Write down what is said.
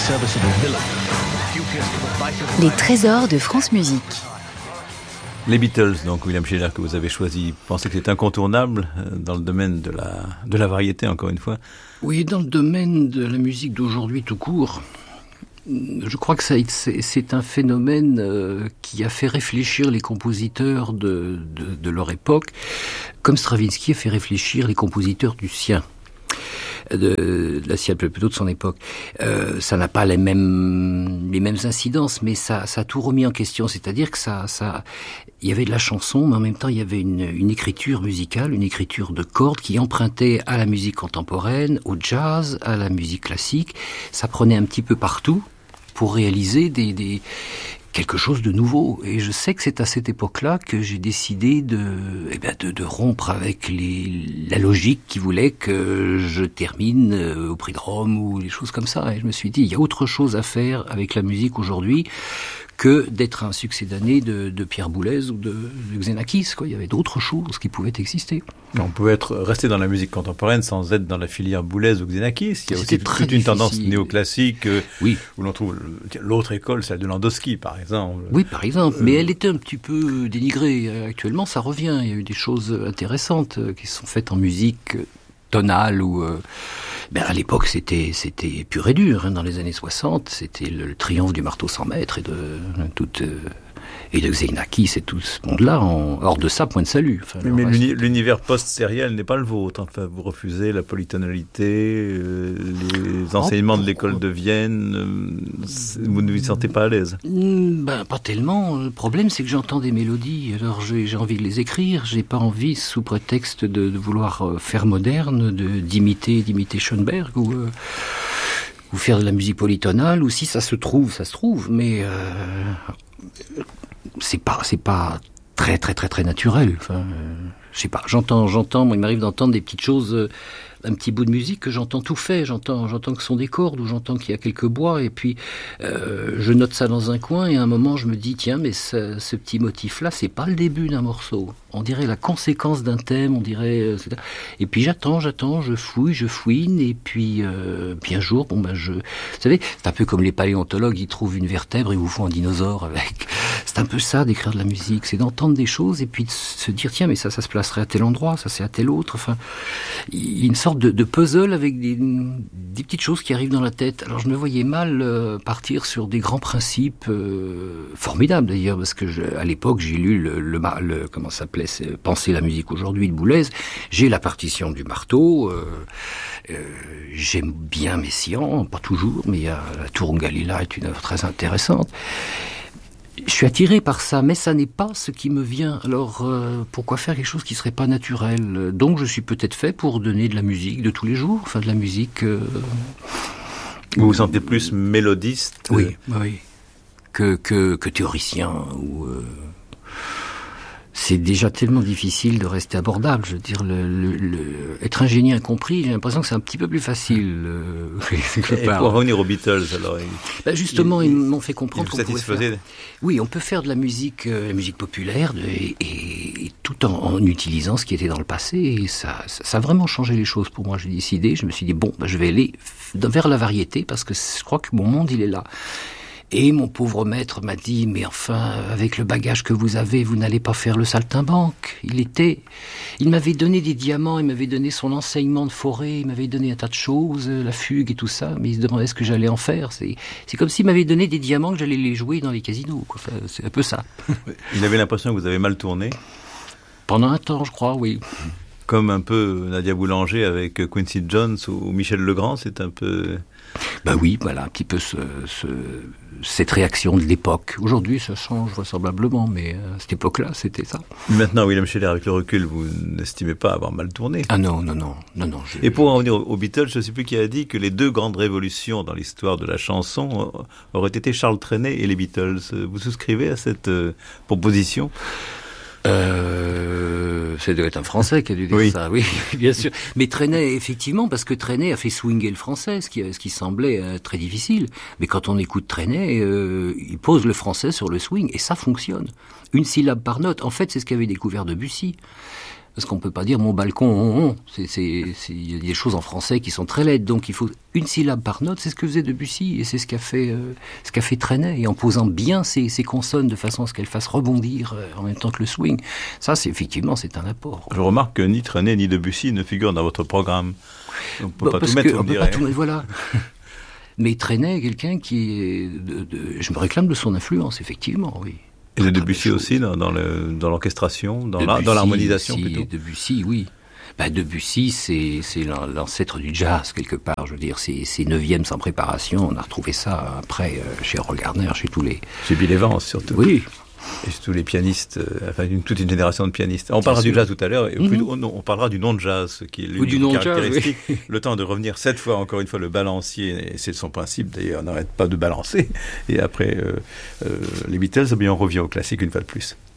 Les trésors de France Musique. Les Beatles, donc William Sheller, que vous avez choisi, vous pensez que c'est incontournable dans le domaine de la variété, encore une fois? Oui, dans le domaine de la musique d'aujourd'hui tout court, je crois que c'est un phénomène qui a fait réfléchir les compositeurs de leur époque, comme Stravinsky a fait réfléchir les compositeurs du sien. De la sienne, plutôt de son époque. Ça n'a pas les mêmes incidences, mais ça a tout remis en question. C'est-à-dire que il y avait de la chanson, mais en même temps il y avait une écriture musicale, une écriture de cordes qui empruntait à la musique contemporaine, au jazz, à la musique classique. Ça prenait un petit peu partout pour réaliser quelque chose de nouveau. Et je sais que c'est à cette époque-là que j'ai décidé de rompre avec la logique qui voulait que je termine au prix de Rome ou des choses comme ça. Et je me suis dit, il y a autre chose à faire avec la musique aujourd'hui que d'être un succès d'année de Pierre Boulez ou de Xenakis, quoi. Il y avait d'autres choses qui pouvaient exister. On pouvait rester dans la musique contemporaine sans être dans la filière Boulez ou Xenakis. Il y a aussi toute une tendance néoclassique oui, où l'on trouve l'autre école, celle de Landowski, par exemple. Oui, par exemple, mais elle était un petit peu dénigrée. Actuellement, ça revient. Il y a eu des choses intéressantes qui sont faites en musique tonale ou... à l'époque, c'était pur et dur. Dans les années 60, c'était le triomphe du marteau sans maître et de Xenakis et tout ce monde-là. Hors de ça, point de salut. Enfin, mais l'univers post-sériel n'est pas le vôtre. Enfin, vous refusez la polytonalité, les enseignements de l'école de Vienne. Vous ne vous sentez pas à l'aise? Pas tellement. Le problème, c'est que j'entends des mélodies. Alors, j'ai envie de les écrire. J'ai pas envie, sous prétexte de vouloir faire moderne, d'imiter Schoenberg ou faire de la musique polytonale. Ou si ça se trouve. Mais c'est pas très très très très naturel. Enfin, je sais pas. J'entends. Moi, il m'arrive d'entendre des petites choses, un petit bout de musique que j'entends tout fait. J'entends que ce sont des cordes ou j'entends qu'il y a quelques bois et puis je note ça dans un coin et à un moment je me dis tiens mais ce petit motif-là c'est pas le début d'un morceau. On dirait la conséquence d'un thème. On dirait et puis j'attends. Je fouine et puis un jour vous savez c'est un peu comme les paléontologues, ils trouvent une vertèbre et vous font un dinosaure avec. C'est un peu ça d'écrire de la musique, c'est d'entendre des choses et puis de se dire tiens mais ça se placerait à tel endroit, ça c'est à tel autre. Enfin, il y a une sorte de puzzle avec des petites choses qui arrivent dans la tête. Alors je me voyais mal partir sur des grands principes formidables d'ailleurs parce que à l'époque j'ai lu le comment ça s'appelait, c'est Penser la musique aujourd'hui de Boulez. J'ai la partition du marteau. J'aime bien Messiaen, pas toujours, mais la Turungalila est une œuvre très intéressante. Je suis attiré par ça, mais ça n'est pas ce qui me vient. Alors, pourquoi faire quelque chose qui serait pas naturel? Donc, je suis peut-être fait pour donner de la musique de tous les jours, enfin de la musique... Vous vous sentez plus mélodiste? Oui, que théoricien ou... C'est déjà tellement difficile de rester abordable. Je veux dire, être ingénieux incompris, j'ai l'impression que c'est un petit peu plus facile. Et pour revenir aux Beatles, alors... justement, ils m'ont fait comprendre qu'on pouvait faire... Oui, on peut faire de la musique populaire et tout en utilisant ce qui était dans le passé. Et ça a vraiment changé les choses pour moi. J'ai décidé, je me suis dit, je vais aller vers la variété parce que je crois que mon monde, il est là. Et mon pauvre maître m'a dit, mais enfin, avec le bagage que vous avez, vous n'allez pas faire le saltimbanque. Il m'avait donné des diamants, il m'avait donné son enseignement de forêt, il m'avait donné un tas de choses, la fugue et tout ça, mais il se demandait ce que j'allais en faire. C'est comme s'il m'avait donné des diamants que j'allais les jouer dans les casinos, quoi. Enfin, c'est un peu ça. Il avait l'impression que vous avez mal tourné? Pendant un temps, je crois, oui. Comme un peu Nadia Boulanger avec Quincy Jones ou Michel Legrand, c'est un peu... oui, voilà, un petit peu cette réaction de l'époque. Aujourd'hui, ça change vraisemblablement, mais à cette époque-là, c'était ça. Maintenant, William Sheller, avec le recul, vous n'estimez pas avoir mal tourné? Ah non. Et pour en revenir aux Beatles, je ne sais plus qui a dit que les deux grandes révolutions dans l'histoire de la chanson auraient été Charles Trenet et les Beatles. Vous souscrivez à cette proposition? Ça doit être un Français qui a dû dire ça, oui, bien sûr. Mais Trenet, effectivement, parce que Trenet a fait swinger le français, ce qui semblait très difficile. Mais quand on écoute Trenet, il pose le français sur le swing, et ça fonctionne. Une syllabe par note. En fait, c'est ce qu'avait découvert Debussy. Parce qu'on peut pas dire mon balcon, il y a des choses en français qui sont très laides, donc il faut une syllabe par note, c'est ce que faisait Debussy, et c'est ce qu'a fait Trenet, et en posant bien ces consonnes de façon à ce qu'elles fassent rebondir en même temps que le swing. Ça, effectivement, c'est un apport. Je remarque que ni Trenet ni Debussy ne figurent dans votre programme. On ne peut pas tout mettre, on dirait. Voilà. Mais Trenet est quelqu'un qui est... je me réclame de son influence, effectivement, oui. Et de Debussy aussi, dans l'orchestration, dans l'harmonisation plutôt. Debussy, oui. Debussy, c'est l'ancêtre du jazz, quelque part. Je veux dire, c'est 9e sans préparation. On a retrouvé ça après chez Harold Gardner, chez tous les... Chez Bill Evans, surtout. Oui. Et surtout les pianistes, toute une génération de pianistes. On parlera du jazz tout à l'heure, et on parlera du non-jazz, qui est l'une des caractéristiques. Oui. Le temps de revenir 7 fois, encore une fois, le balancier, et c'est son principe, d'ailleurs, on n'arrête pas de balancer. Et après les Beatles, on revient au classique une fois de plus.